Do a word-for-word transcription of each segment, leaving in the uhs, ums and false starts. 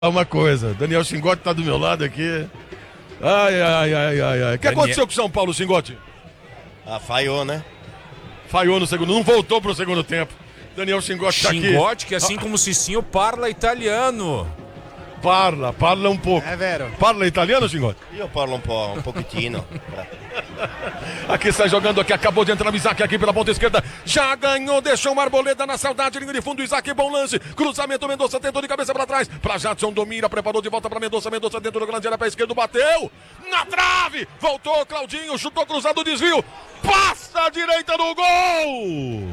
Uma coisa, Daniel Xingotti tá do meu lado aqui. Ai, ai, ai, ai, ai. O que Daniel... aconteceu com o São Paulo, Xingotti? Ah, falhou, né? Falhou no segundo, não voltou pro segundo tempo. Daniel Xingotti tá aqui. Xingotti, que assim como o Cicinho, parla italiano. Parla, parla um pouco. É vero. Parla italiano, Xingotti? Eu parlo um, po', um pouquinho. Aqui sai jogando aqui, acabou de entrar o Isaac aqui pela ponta esquerda. Já ganhou, deixou uma arboleda na saudade, linha de fundo, Isaac, bom lance. Cruzamento, Mendonça tentou de cabeça pra trás. Pra Jadson, domina, preparou de volta pra Mendonça. Mendonça dentro do grande área pra esquerda, bateu. Na trave, voltou Claudinho, chutou cruzado, desvio. Passa a direita do gol.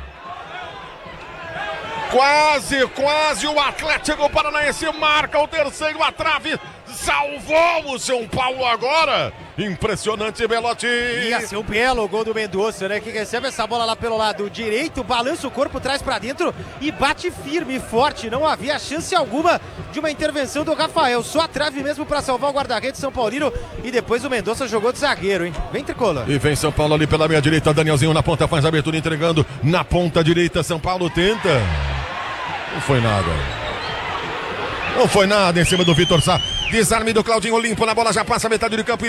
Quase, quase o Atlético Paranaense marca o terceiro, a trave salvou o São Paulo agora. Impressionante, Belotti. Ia ser um belo gol do Mendonça, né? Que recebe essa bola lá pelo lado direito, balança o corpo, traz pra dentro e bate firme e forte. Não havia chance alguma de uma intervenção do Rafael. Só a trave mesmo pra salvar o guarda-redes São Paulino. E depois o Mendonça jogou de zagueiro, hein? Vem, Tricolor. E vem São Paulo ali pela meia direita. Danielzinho na ponta, faz a abertura entregando na ponta direita. São Paulo tenta. Não foi nada. Não foi nada em cima do Vitor Sá. Desarme do Claudinho, limpo na bola, já passa a metade de campo e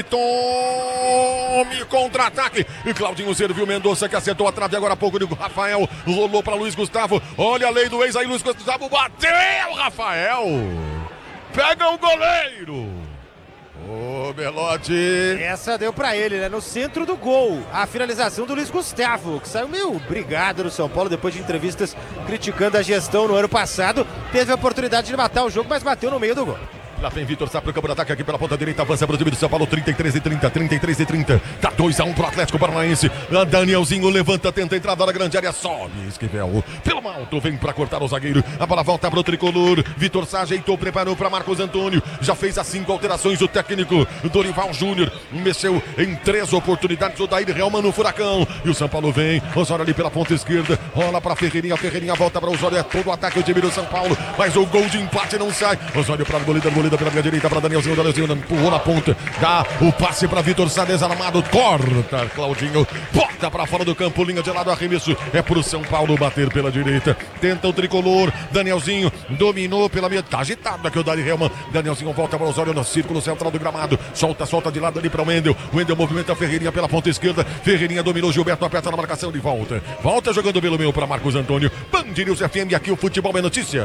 tome contra-ataque. E Claudinho serviu Mendonça que acertou a trave agora há pouco de Rafael. Rolou para Luiz Gustavo. Olha a lei do ex aí, Luiz Gustavo bateu, Rafael. Pega o goleiro. Ô, Belotti. Essa deu pra ele, né? No centro do gol. A finalização do Luiz Gustavo, que saiu meio brigado no São Paulo depois de entrevistas criticando a gestão no ano passado. Teve a oportunidade de matar o jogo, mas bateu no meio do gol. Lá vem Vitor Sá pro campo de ataque aqui pela ponta direita, avança pro time do São Paulo, trinta e três e trinta, trinta e três e trinta, tá dois a um pro Atlético Paranaense. A Danielzinho levanta, tenta a entrada na grande área, sobe, Esquivel, pelo alto, vem pra cortar o zagueiro, a bola volta pro tricolor, Vitor Sá ajeitou, preparou pra Marcos Antônio, já fez as cinco alterações, o técnico Dorival Júnior, mexeu em três oportunidades, o Daír Helman no furacão, e o São Paulo vem, Osório ali pela ponta esquerda, rola pra Ferreirinha, Ferreirinha volta pra Osório, é todo o ataque, o time do São Paulo, mas o gol de empate não sai, Osório pra Arboleda, Arboleda pela minha direita para Danielzinho, Danielzinho empurrou na ponta, dá o passe para Vitor Sá, desarmado, corta, Claudinho, bota para fora do campo, linha de lado, arremesso, é pro São Paulo bater pela direita, tenta o tricolor, Danielzinho dominou pela minha, tá agitado aqui o Daír Helman, Danielzinho volta para Osório no círculo central do gramado, solta, solta de lado ali para o Wendel, Wendel movimenta a Ferreirinha pela ponta esquerda, Ferreirinha dominou, Gilberto aperta na marcação de volta, volta jogando pelo meio para Marcos Antônio, Band News F M, aqui o futebol é notícia.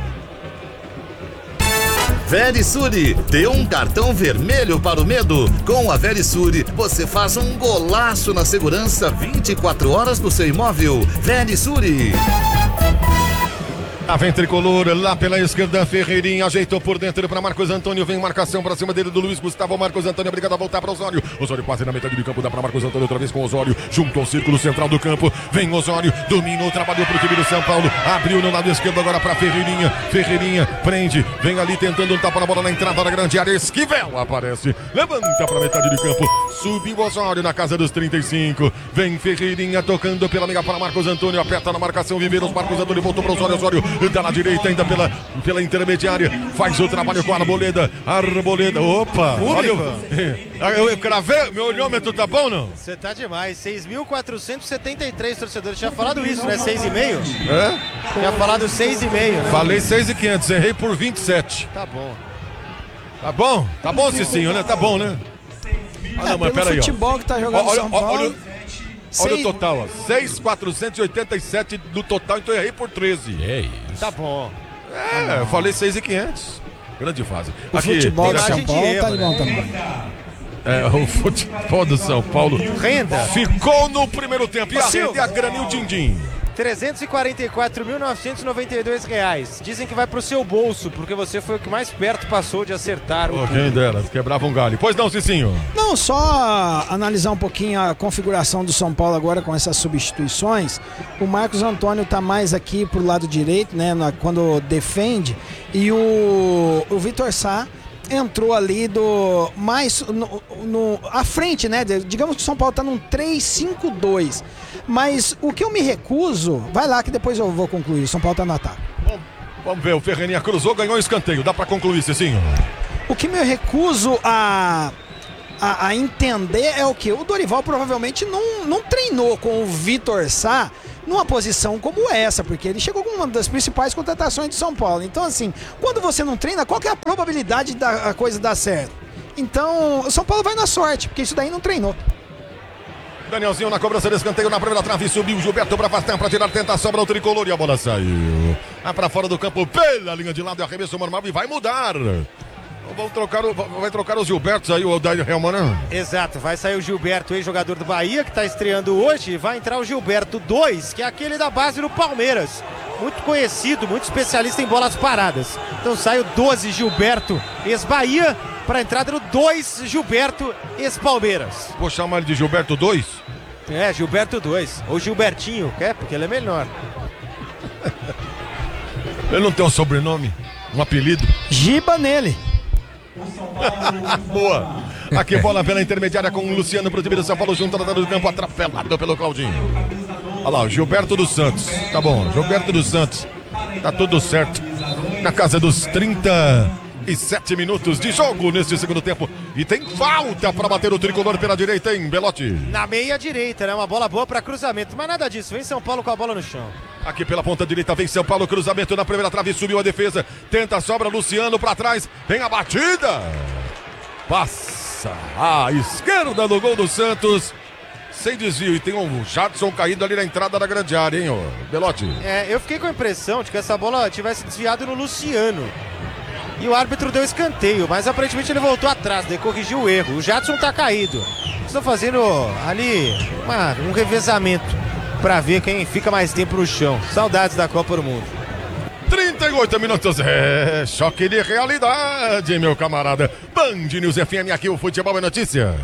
Verisure, dê um cartão vermelho para o medo. Com a Verisure, você faz um golaço na segurança vinte e quatro horas do seu imóvel. Verisure. Lá vem tricolor, lá pela esquerda, Ferreirinha ajeitou por dentro para Marcos Antônio, vem marcação para cima dele do Luiz Gustavo, Marcos Antônio obrigado a voltar para Osório, Osório quase na metade do campo, dá para Marcos Antônio outra vez com Osório, junto ao círculo central do campo, vem Osório, dominou, trabalhou pro time do São Paulo, abriu no lado esquerdo agora para Ferreirinha, Ferreirinha prende, vem ali tentando um tapa na bola na entrada da grande área, Esquivel aparece, levanta para metade do campo, subiu Osório na casa dos trinta e cinco, vem Ferreirinha tocando pela liga para Marcos Antônio, aperta na marcação, Viveiros, Marcos Antônio voltou para Osório, Osório dá na direita ainda pela, pela intermediária, faz o trabalho com a Arboleda, Arboleda, opa, olha, eu, eu, eu cravei, meu olhômetro tá bom não? Você tá demais, seis mil quatrocentos e setenta e três torcedores, tinha falado isso, né, seis e meio? É? Tinha falado seis e meio, né? Falei seis e quinhentos, errei por vinte e sete. Tá bom. Tá bom? Tá bom, Cicinho, né? Tá bom, né? Ah, não, mas peraí, ó. futebol que tá jogando olha, São Paulo. Olha, olha o total, ó. seis mil quatrocentos e oitenta e sete do total, então eu errei por treze. É isso. Tá bom. É, eu falei seis mil e quinhentos. Grande fase. O Aqui, futebol do tem São margem de Paulo erro, tá né? de bom também. É, o futebol do São Paulo Renda. ficou no primeiro tempo. E a Silva. renda é a Granil Dindim. trezentos e quarenta e quatro mil novecentos e noventa e dois reais. Dizem que vai pro seu bolso, porque você foi o que mais perto passou de acertar o Oh, quem dera, quebrava um galho. Pois não, Cicinho? Não, só analisar um pouquinho a configuração do São Paulo agora com essas substituições. O Marcos Antônio tá mais aqui pro lado direito, né, na, quando defende, e o, o Vitor Sá entrou ali do mais no, no à frente, né? Digamos que o São Paulo tá num três cinco dois. Mas o que eu me recuso, vai lá que depois eu vou concluir. O São Paulo tá no ataque. Bom, vamos ver, o Ferreirinha cruzou, ganhou um escanteio. Dá pra concluir, Cicinho? O que me recuso a a, a entender é o que? O Dorival provavelmente não, não treinou com o Vitor Sá numa posição como essa, porque ele chegou como uma das principais contratações de São Paulo. Então, assim, quando você não treina, qual que é a probabilidade da coisa dar certo? Então, o São Paulo vai na sorte, porque isso daí não treinou. Danielzinho na cobrança de escanteio na primeira trave, subiu Gilberto para afastar, para tirar, tenta a sobra o tricolor e a bola saiu. Vai para fora do campo, pela linha de lado, é arremesso normal e vai mudar. Vão trocar o, vai trocar os Gilbertos aí, o Daniel Helman, né? Exato, vai sair o Gilberto, ex-jogador do Bahia, que está estreando hoje, e vai entrar o Gilberto dois, que é aquele da base do Palmeiras. Muito conhecido, muito especialista em bolas paradas. Então sai o doze Gilberto, ex-Bahia, para a entrada do dois Gilberto, ex-Palmeiras. Vou chamar ele de Gilberto dois? É, Gilberto dois, ou Gilbertinho, quer? Porque ele é melhor. Ele não tem um sobrenome, um apelido? Giba nele. Boa. Aqui bola pela intermediária com o Luciano pro time do São Paulo, junto do campo, atrapalhado pelo Claudinho. Olha lá, o Gilberto dos Santos. Tá bom, Gilberto dos Santos. Tá tudo certo. Na casa dos trinta e sete minutos de jogo neste segundo tempo. E tem falta para bater o tricolor pela direita, hein, Belotti? Na meia direita, né? Uma bola boa para cruzamento, mas nada disso. Vem São Paulo com a bola no chão. Aqui pela ponta direita vem São Paulo, cruzamento na primeira trave, subiu a defesa, tenta a sobra, Luciano para trás, vem a batida, passa à esquerda do gol do Santos, sem desvio, e tem um Jadson caído ali na entrada da grande área, hein, ô Belotti? É, eu fiquei com a impressão de que essa bola tivesse desviado no Luciano, e o árbitro deu escanteio, mas aparentemente ele voltou atrás, daí corrigiu o erro. O Jadson tá caído, estão fazendo ali uma, um revezamento pra ver quem fica mais tempo no chão. Saudades da Copa do Mundo. trinta e oito minutos, é choque de realidade, meu camarada. Band News F M, aqui o futebol é notícia.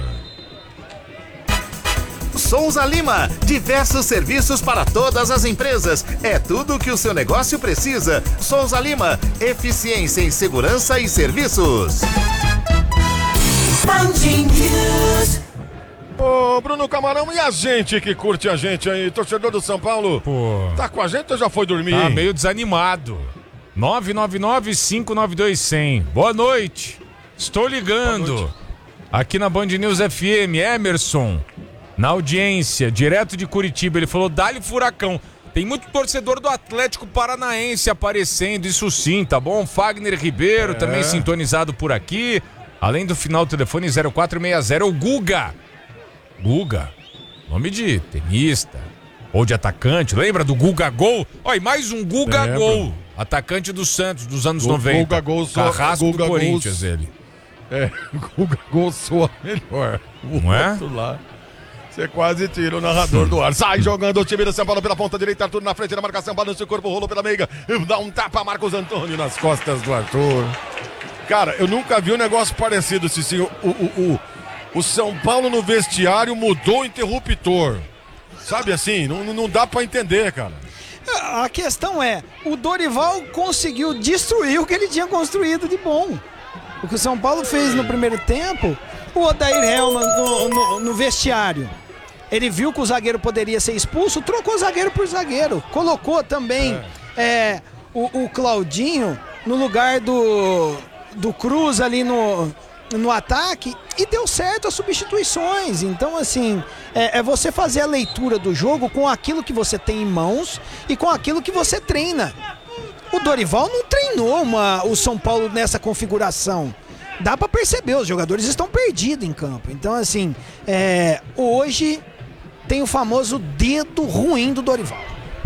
Souza Lima, diversos serviços para todas as empresas. É tudo o que o seu negócio precisa. Souza Lima, eficiência em segurança e serviços. Band News. Ô, Bruno Camarão, e a gente que curte a gente aí, torcedor do São Paulo? Pô, Tá com a gente ou já foi dormir? tá meio desanimado. nove nove nove, cinco nove dois, zero zero. Boa noite. Estou ligando. Boa noite. Aqui na Band News F M, Emerson, na audiência, direto de Curitiba. Ele falou, dá-lhe furacão. Tem muito torcedor do Atlético Paranaense aparecendo, isso sim, tá bom? Fagner Ribeiro É. também sintonizado por aqui. Além do final do telefone zero quatro seis zero, o Guga. Guga, nome de tenista ou de atacante, lembra do Guga Gol? Olha, e mais um Guga Lembro. Gol, atacante do Santos dos anos Gu- noventa. Guga Gol soa- Carrasco Guga do Gol- Corinthians, ele. É, o gol soa melhor. O Não é? outro lá, você quase tira o narrador do ar. Sai jogando o time do São Paulo pela ponta direita, Arthur na frente da marcação, balança o corpo, rolou pela meiga, dá um tapa, Marcos Antônio nas costas do Arthur. Cara, eu nunca vi um negócio parecido, Cicinho. O, o, o, o São Paulo no vestiário mudou o interruptor. Sabe assim, não, não dá pra entender, cara. A questão é, o Dorival conseguiu destruir o que ele tinha construído de bom. O que o São Paulo fez no primeiro tempo, o Odair Helman no, no, no vestiário. Ele viu que o zagueiro poderia ser expulso, trocou zagueiro por zagueiro. Colocou também é. É, o, o Claudinho no lugar do, do Cruz ali no, no ataque e deu certo as substituições. Então, assim, é, é você fazer a leitura do jogo com aquilo que você tem em mãos e com aquilo que você treina. O Dorival não treinou uma, o São Paulo nessa configuração. Dá pra perceber, os jogadores estão perdidos em campo. Então, assim, é, hoje tem o famoso dedo ruim do Dorival.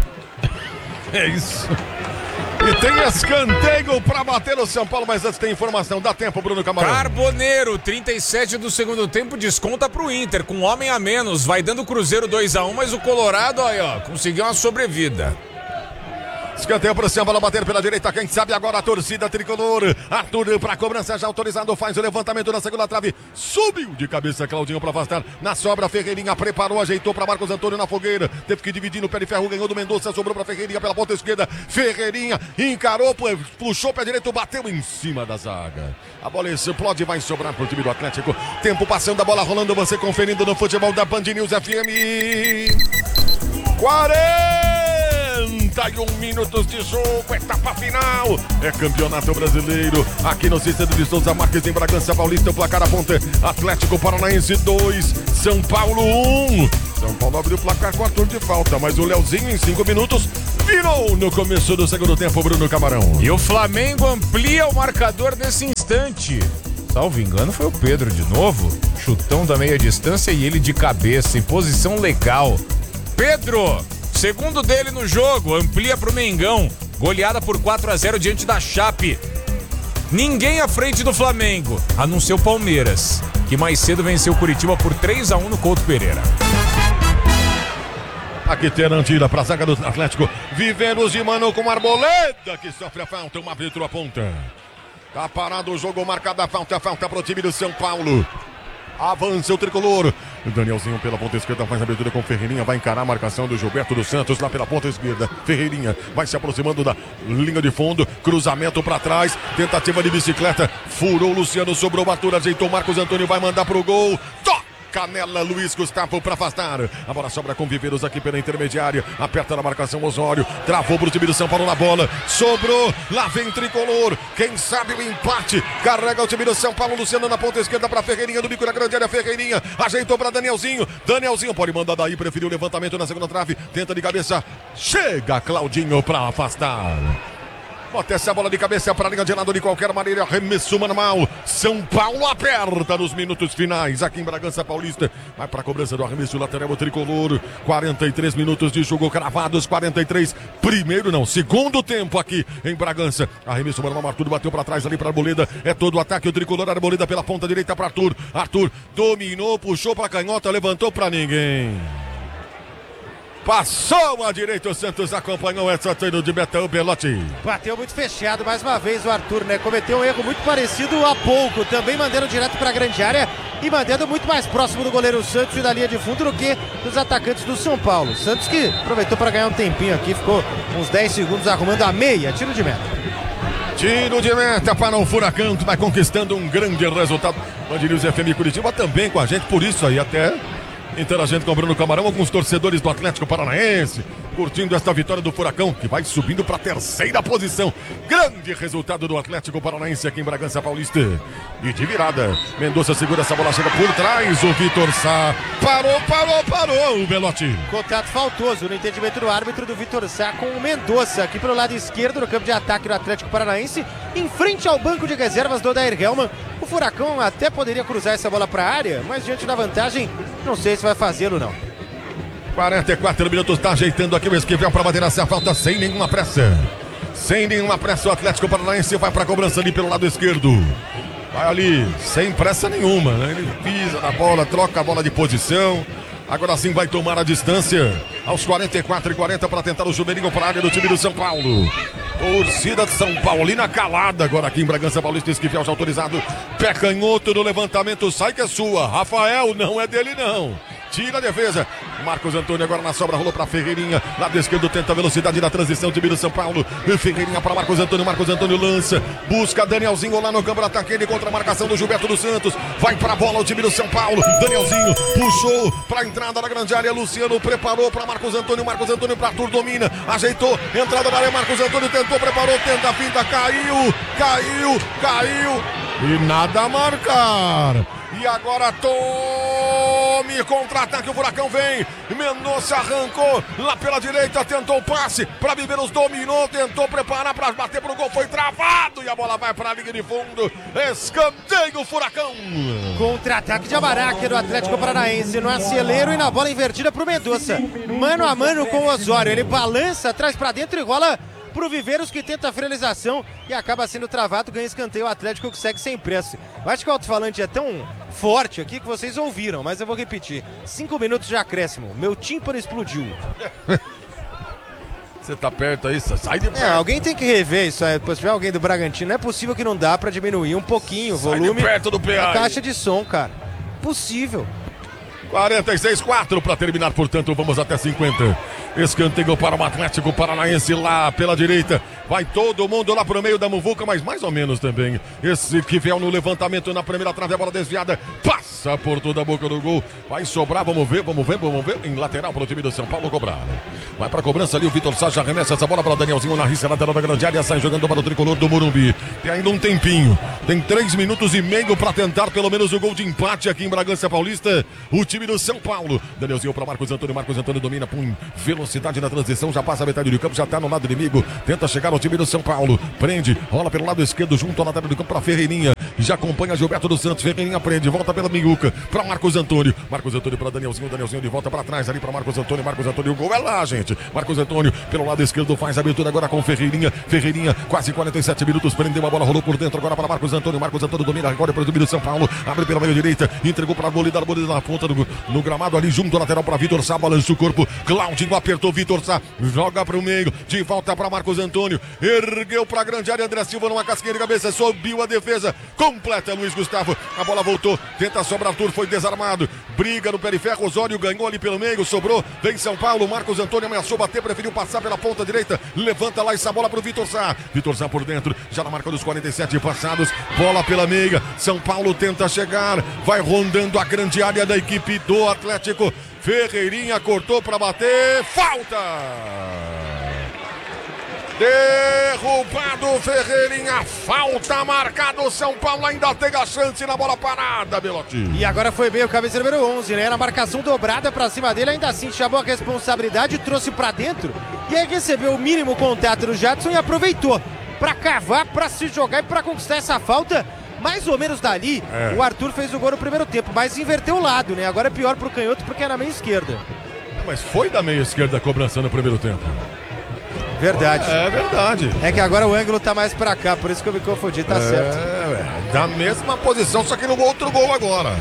É isso. E tem escanteio pra bater o São Paulo, mas antes tem informação. Dá tempo, Bruno Camarão. Carboneiro, trinta e sete do segundo tempo, desconta pro Inter, com um homem a menos. Vai dando o Cruzeiro dois a um, mas o Colorado, aí, ó, conseguiu uma sobrevida. Escanteio pro São Paulo bater pela direita, quem sabe agora a torcida tricolor. Arthur pra cobrança já autorizado, faz o levantamento na segunda trave. Subiu de cabeça Claudinho pra afastar. Na sobra, Ferreirinha preparou, ajeitou pra Marcos Antônio na fogueira. Teve que dividir no pé de ferro, ganhou do Mendonça, sobrou pra Ferreirinha pela ponta esquerda. Ferreirinha encarou, puxou pé direito, bateu em cima da zaga. A bola explode, vai sobrar pro time do Atlético. Tempo passando, a bola rolando, você conferindo no futebol da Band News F M. quarenta e um minutos de jogo, etapa final. É campeonato brasileiro. Aqui no Cícero de Souza Marques, em Bragança Paulista, o placar aponta Atlético Paranaense dois, São Paulo um. São Paulo abriu o placar com Arthur de falta, mas o Leozinho em cinco minutos virou no começo do segundo tempo, Bruno Camarão. E o Flamengo amplia o marcador nesse instante. Salvo engano, foi o Pedro de novo. Chutão da meia distância e ele de cabeça, em posição legal. Pedro, segundo dele no jogo, amplia pro Mengão. Goleada por quatro a zero diante da Chape. Ninguém à frente do Flamengo, a não ser o Palmeiras, que mais cedo venceu o Curitiba por três a um no Couto Pereira. Aqui Terantira pra zaga do Atlético. Vivemos de mano com Arboleda, que sofre a falta, um árbitro aponta. Tá parado o jogo, marcada a falta, a falta pro time do São Paulo. Avança o tricolor. O Danielzinho pela ponta esquerda faz a abertura com Ferreirinha. Vai encarar a marcação do Gilberto dos Santos lá pela ponta esquerda. Ferreirinha vai se aproximando da linha de fundo. Cruzamento para trás. Tentativa de bicicleta. Furou o Luciano, sobrou o Arthur. Ajeitou Marcos Antônio. Vai mandar pro gol. Toca! Canela, Luiz Gustavo para afastar. A bola sobra com Viveiros aqui pela intermediária. Aperta na marcação Osório. Travou pro time do São Paulo na bola. Sobrou. Lá vem Tricolor. Quem sabe o empate. Carrega o time do São Paulo. Luciano na ponta esquerda para Ferreirinha. Do bico na grande área. Ferreirinha ajeitou para Danielzinho. Danielzinho pode mandar daí. Preferiu o levantamento na segunda trave. Tenta de cabeça. Chega Claudinho para afastar. Bota essa bola de cabeça para a linha de lado de qualquer maneira. Arremesso manual. São Paulo aperta nos minutos finais. Aqui em Bragança Paulista. Vai para a cobrança do arremesso lateral o tricolor. quarenta e três minutos de jogo cravados. quarenta e três. Primeiro não. Segundo tempo aqui em Bragança. Arremesso manual. Arthur bateu para trás ali para Arboleda. É todo o ataque. O tricolor. Arboleda pela ponta direita para Arthur. Arthur dominou. Puxou para a canhota. Levantou para ninguém. Passou à direita, o Santos acompanhou essa treino de Betão Belotti. Bateu muito fechado mais uma vez o Arthur, né? Cometeu um erro muito parecido há pouco, também mandando direto para a grande área e mandando muito mais próximo do goleiro Santos e da linha de fundo do que dos atacantes do São Paulo. Santos que aproveitou para ganhar um tempinho aqui, ficou uns dez segundos arrumando a meia, tiro de meta. Tiro de meta para o Furacão, que vai conquistando um grande resultado. Band News F M Curitiba também com a gente, por isso aí até interagindo com o Bruno Camarão, alguns torcedores do Atlético Paranaense, curtindo esta vitória do Furacão, que vai subindo para a terceira posição. Grande resultado do Atlético Paranaense aqui em Bragança Paulista. E de virada, Mendonça segura essa bola, chega por trás, o Vitor Sá. Parou, parou, parou o Belotti. Contato faltoso no entendimento do árbitro do Vitor Sá com o Mendonça, aqui pelo lado esquerdo no campo de ataque do Atlético Paranaense, em frente ao banco de reservas do Odair Hellmann. O Furacão até poderia cruzar essa bola para a área, mas diante da vantagem, não sei se vai fazê-lo não. quarenta e quatro minutos, tá ajeitando aqui o Esquivel para bater essa falta sem nenhuma pressa. Sem nenhuma pressa, o Atlético Paranaense vai para a cobrança ali pelo lado esquerdo. Vai ali, sem pressa nenhuma, né? Ele pisa na bola, troca a bola de posição. Agora sim vai tomar a distância aos quarenta e quatro e quarenta para tentar o chuveirinho para a área do time do São Paulo. Torcida de São Paulina calada agora aqui em Bragança Paulista. Esquivel já autorizado. Pé canhoto no levantamento, sai que é sua. Rafael, não é dele não. Tira a defesa. Marcos Antônio agora na sobra, rolou para Ferreirinha. Lado esquerdo tenta a velocidade da transição. Time do São Paulo. Ferreirinha para Marcos Antônio. Marcos Antônio lança. Busca Danielzinho lá no campo de ataque. Ele contra a marcação do Gilberto dos Santos. Vai para a bola o time do São Paulo. Danielzinho puxou para a entrada da grande área. Luciano preparou para Marcos Antônio. Marcos Antônio para Arthur, domina. Ajeitou. Entrada da área. Marcos Antônio tentou, preparou. Tenta a finta. Caiu. Caiu. Caiu. E nada a marcar. E agora tome contra-ataque, o Furacão vem. Mendonça arrancou lá pela direita, tentou o passe para Viveiros, dominou, tentou preparar para bater pro gol, foi travado e a bola vai para a linha de fundo. Escanteio, Furacão. Contra-ataque de Amaraque do Atlético Paranaense no acelero e na bola invertida pro Mendonça. Mano a mano com o Osório, ele balança atrás para dentro e rola pro Viveiros, que tenta a finalização e acaba sendo travado, ganha escanteio. O Atlético que segue sem pressa. Eu acho que o alto-falante é tão forte aqui que vocês ouviram, mas eu vou repetir. Cinco minutos de acréscimo, meu tímpano explodiu. Você tá perto aí, sai de perto. É, alguém tem que rever isso aí. Se tiver alguém do Bragantino, não é possível que não dá pra diminuir um pouquinho o volume. Sai de perto do P A. A caixa de som, cara. Possível. quarenta e seis a quatro para terminar, portanto, vamos até cinquenta. Escanteio para o Atlético Paranaense lá pela direita. Vai todo mundo lá pro meio da muvuca, mas mais ou menos também. Esse Kivel no levantamento na primeira trave, a bola desviada, passa por toda a boca do gol. Vai sobrar, vamos ver, vamos ver, vamos ver. Em lateral pro time do São Paulo cobrar. Vai pra cobrança ali, o Vitor Sá já arremessa essa bola para o Danielzinho na risca lateral da grande área, sai jogando para o tricolor do Morumbi. Tem ainda um tempinho, tem três minutos e meio para tentar pelo menos o gol de empate aqui em Bragança Paulista. O time do São Paulo. Danielzinho para Marcos Antônio, Marcos Antônio domina com velocidade na transição, já passa a metade do campo, já tá no lado inimigo, tenta chegar ao time do São Paulo, prende, rola pelo lado esquerdo junto ao lateral do campo para Ferreirinha, já acompanha Gilberto dos Santos, Ferreirinha prende, volta pela minhuca para Marcos Antônio, Marcos Antônio para Danielzinho, Danielzinho de volta para trás ali para Marcos Antônio, Marcos Antônio, o gol é lá, gente. Marcos Antônio pelo lado esquerdo faz a abertura agora com Ferreirinha, Ferreirinha, quase quarenta e sete minutos, prendeu a bola, rolou por dentro agora para Marcos Antônio, Marcos Antônio domina agora para o time do São Paulo, abre pela meia direita, entregou para a Bolida, a Bolida na ponta do, no gramado ali junto ao lateral para Vitor Sá, balança o corpo, Claudinho apertou Vitor Sá, joga para o meio, de volta para Marcos Antônio, ergueu para a grande área, André Silva numa casquinha de cabeça, subiu a defesa, completa Luiz Gustavo, a bola voltou, tenta sobrar, Arthur foi desarmado, briga no periferro, Osório ganhou ali pelo meio, sobrou, vem São Paulo, Marcos Antônio ameaçou bater, preferiu passar pela ponta direita, levanta lá essa bola para o Vitor Sá, Vitor Sá por dentro, já na marca dos quarenta e sete passados, bola pela meia, São Paulo tenta chegar, vai rondando a grande área da equipe do Atlético, Ferreirinha cortou para bater, falta! Derrubado Ferreirinha, falta marcado, São Paulo ainda tem a chance na bola parada, Belotti. E agora foi bem o cabeça número onze, né? Na marcação dobrada pra cima dele, ainda assim chamou a responsabilidade, trouxe pra dentro e aí recebeu o mínimo contato do Jadson e aproveitou pra cavar, pra se jogar e pra conquistar essa falta. Mais ou menos dali, é. O Arthur fez o gol no primeiro tempo, mas inverteu o lado, né? Agora é pior pro canhoto porque é na meia esquerda. Mas foi da meia esquerda a cobrança no primeiro tempo. Verdade. É verdade. É que agora o ângulo tá mais pra cá, por isso que eu me confundi, tá é, certo. É, da mesma posição, só que no outro gol agora.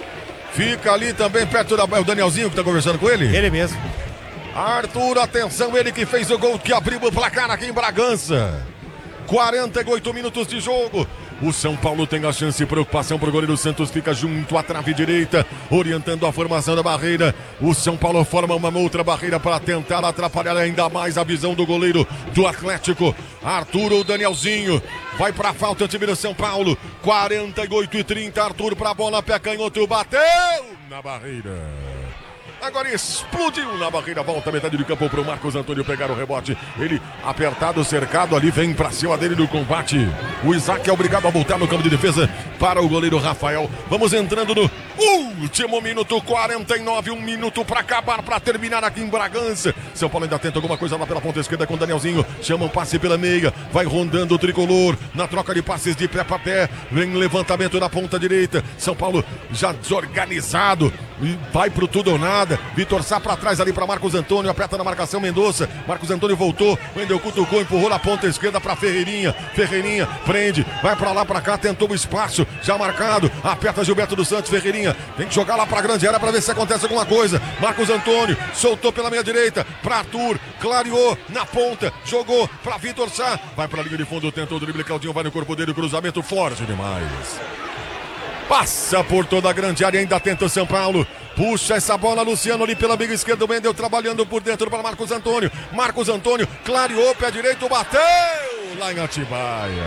Fica ali também perto da... É o Danielzinho que tá conversando com ele? Ele mesmo. Arthur, atenção, ele que fez o gol que abriu o placar aqui em Bragança. quarenta e oito minutos de jogo. O São Paulo tem a chance, preocupação para o goleiro Santos, fica junto à trave direita, orientando a formação da barreira. O São Paulo forma uma outra barreira para tentar atrapalhar ainda mais a visão do goleiro do Atlético. Arthur ou Danielzinho, vai para a falta o time do São Paulo. quarenta e oito e trinta, Arthur para a bola, pé canhoto, bateu na barreira. Agora explodiu na barreira, volta metade do campo para o Marcos Antônio pegar o rebote. Ele apertado, cercado ali, vem para cima dele no combate. O Isaac é obrigado a voltar no campo de defesa para o goleiro Rafael. Vamos entrando no último minuto, quarenta e nove, um minuto para acabar, para terminar aqui em Bragança. São Paulo ainda tenta alguma coisa lá pela ponta esquerda com o Danielzinho. Chama um passe pela meia, vai rondando o tricolor na troca de passes de pé para pé. Vem levantamento na ponta direita. São Paulo já desorganizado e vai pro tudo ou nada. Vitor Sá para trás ali para Marcos Antônio, aperta na marcação Mendonça. Marcos Antônio voltou, Wendel cutucou, empurrou na ponta esquerda para Ferreirinha. Ferreirinha prende, vai para lá, para cá, tentou o espaço, já marcado, aperta Gilberto dos Santos. Ferreirinha tem que jogar lá para a grande área para ver se acontece alguma coisa. Marcos Antônio soltou pela meia direita para Arthur, clareou na ponta, jogou para Vitor Sá, vai para a linha de fundo, tentou o drible, Claudinho vai no corpo dele, cruzamento forte demais. Passa por toda a grande área, ainda tenta o São Paulo. Puxa essa bola, Luciano ali pela meia esquerda, o Wendel trabalhando por dentro para Marcos Antônio. Marcos Antônio clareou, pé direito, bateu lá em Atibaia.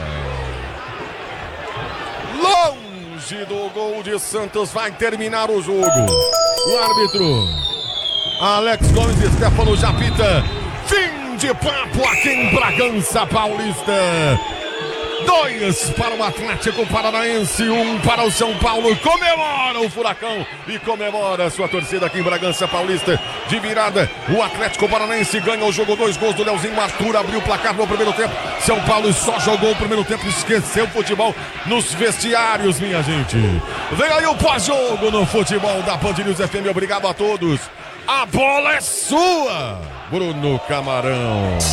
Longe do gol de Santos, vai terminar o jogo. O árbitro Alex Gomes e Stefano Japita. Fim de papo aqui em Bragança Paulista. Dois para o Atlético Paranaense, um para o São Paulo. Comemora o Furacão e comemora a sua torcida aqui em Bragança Paulista. De virada, o Atlético Paranaense ganha o jogo. Dois gols do Leozinho. Arthur abriu o placar no primeiro tempo. São Paulo só jogou o primeiro tempo, esqueceu o futebol nos vestiários, minha gente. Vem aí o pós-jogo no futebol da Band News F M. Obrigado a todos. A bola é sua, Bruno Camarão.